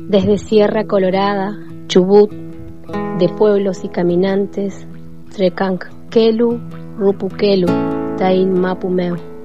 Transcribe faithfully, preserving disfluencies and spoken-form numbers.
Desde Sierra Colorada, Chubut, de pueblos y caminantes, Trecanc, Kelu, Rupukelu, Tain Mapumeu.